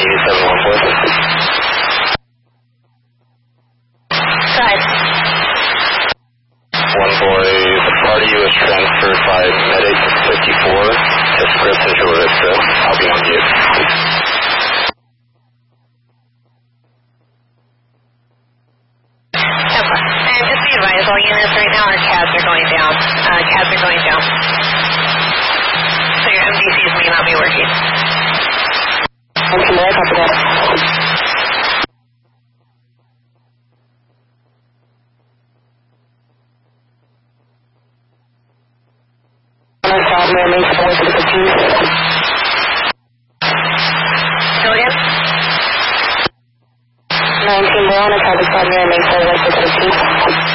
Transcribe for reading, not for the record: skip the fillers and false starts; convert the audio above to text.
Go ahead. One boy, the party was transferred by Medic 54 to Scripps and Chula Vista. I'll be on mute. And just be advised, all units right now, our CADs are going down. CADs are going down. So your MDCs may not be working. Okay, I copy that. Go again? 19 Brown, I copy 5 Mary, make 4 1 6 15.